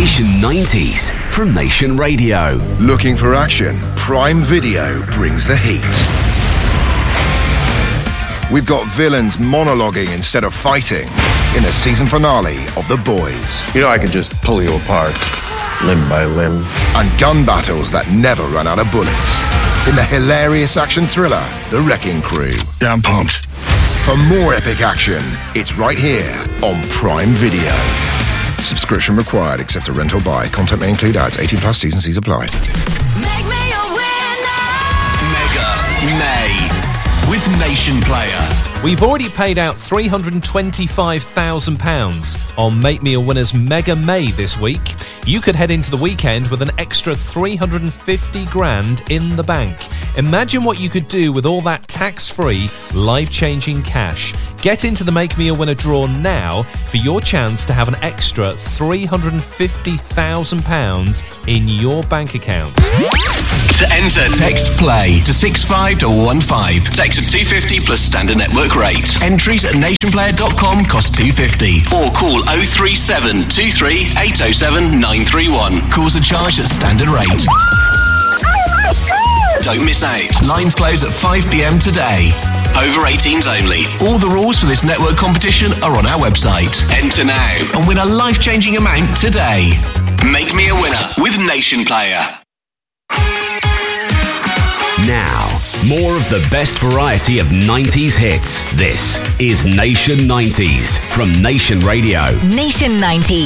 Nation 90s from Nation Radio. Looking for action? Prime Video brings the heat. We've got villains monologuing instead of fighting in the season finale of The Boys. You know I could just pull you apart, limb by limb. And gun battles that never run out of bullets in the hilarious action thriller, The Wrecking Crew. Yeah, I'm pumped. For more epic action, it's right here on Prime Video. Subscription required except a rent or buy. Content may include ads. 18 plus T's and C's apply. Make me a winner. Mega May with Nation Player. We've already paid out £325,000 on Make Me a Winner's Mega May this week. You could head into the weekend with an extra 350 grand in the bank. Imagine what you could do with all that tax-free, life-changing cash. Get into the Make Me a Winner draw now for your chance to have an extra £350,000 in your bank account. To enter, text PLAY to 65115. Text at 250 plus standard network rate. Entries at nationplayer.com cost £2.50. Or call 037 23 807 931. Calls are charged at standard rate. Don't miss out. Lines close at 5 p.m. today. Over 18s only. All the rules for this network competition are on our website. Enter now and win a life-changing amount today. Make Me a Winner with Nation Player. Now, more of the best variety of 90s hits. This is Nation 90s from Nation Radio. Nation 90s.